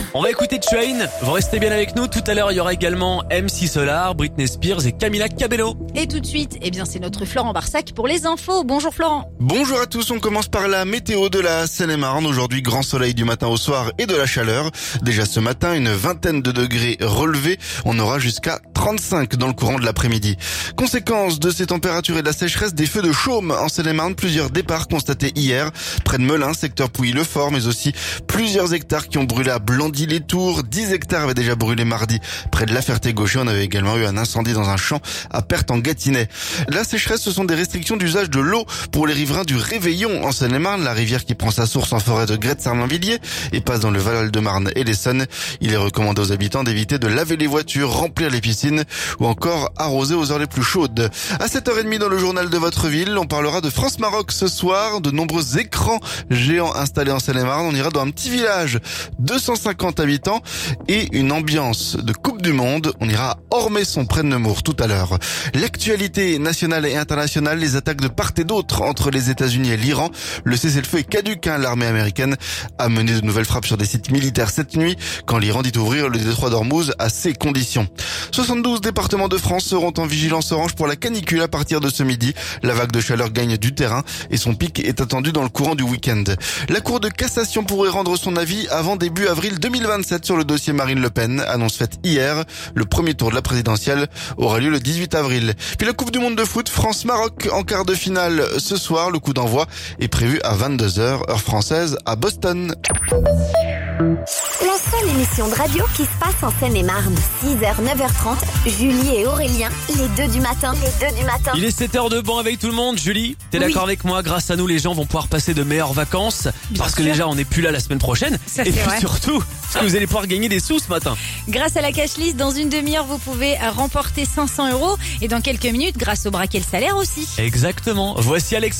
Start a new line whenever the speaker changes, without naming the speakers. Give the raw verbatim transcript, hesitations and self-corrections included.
On va écouter Train, vous restez bien avec nous. Tout à l'heure, il y aura également M C Solar, Britney Spears et Camila Cabello.
Et tout de suite, eh bien, c'est notre Florent Barsac pour les infos. Bonjour Florent.
Bonjour à tous, on commence par la météo de la Seine-et-Marne. Aujourd'hui, grand soleil du matin au soir et de la chaleur. Déjà ce matin, une vingtaine de degrés relevés. On aura jusqu'à trente-cinq dans le courant de l'après-midi. Conséquence de ces températures et de la sécheresse, des feux de chaume en Seine-et-Marne. Plusieurs départs constatés hier près de Melun, secteur Pouilly-le-Fort, mais aussi plusieurs hectares qui ont brûlé à Blandy-les-Tours. dix hectares avaient déjà brûlé mardi près de La Ferté-Gaucher. On avait également eu un incendie dans un champ à Perth en Gâtinais. La sécheresse, ce sont des restrictions d'usage de l'eau pour les riverains du Réveillon en Seine-et-Marne, la rivière qui prend sa source en forêt de Grette-Sarmenvilliers et passe dans le Val-de-Marne et l'Essonne. Il est recommandé aux habitants d'éviter de laver les voitures, remplir les piscines ou encore arroser aux heures les plus chaudes. À sept heures trente dans le journal de votre ville, on parlera de France-Maroc ce soir, de nombreux écrans géants installés en Seine-et-Marne. On ira dans un petit village, deux cent cinquante habitants et une ambiance de Coupe du Monde. On ira à Ormesson près de Nemours tout à l'heure. L'actualité nationale et internationale, les attaques de part et d'autre entre les États-Unis et l'Iran. Le cessez-le-feu est caduc, hein. L'armée américaine a mené de nouvelles frappes sur des sites militaires cette nuit quand l'Iran dit ouvrir le détroit d'Ormuz à ces conditions. soixante-douze départements de France seront en vigilance orange pour la canicule à partir de ce midi. La vague de chaleur gagne du terrain et son pic est attendu dans le courant du week-end. La Cour de cassation pourrait rendre son avis avant début avril deux mille vingt-sept sur le dossier Marine Le Pen. Annonce faite hier. Le premier tour de la présidentielle aura lieu le dix-huit avril. Puis la Coupe du Monde de foot, France-Maroc en quart de finale ce soir. Le coup d'envoi est prévu à vingt-deux heures, heure française, à Boston.
La seule émission de radio qui se passe en Seine-et-Marne. six heures, neuf heures trente, Julie et Aurélien, les deux du matin. Les deux du matin.
Il est sept heures de bon avec tout le monde. Julie, t'es
Oui.
d'accord avec moi? Grâce à nous, les gens vont pouvoir passer de meilleures vacances.
Bien
parce que
sûr.
déjà, on n'est plus là la semaine prochaine.
Ça,
et
c'est
puis
vrai.
surtout, parce que vous allez pouvoir gagner des sous ce matin.
Grâce à la cashlist, dans une demi-heure, vous pouvez remporter cinq cents euros. Et dans quelques minutes, grâce au braquet le salaire aussi.
Exactement. Voici Alex.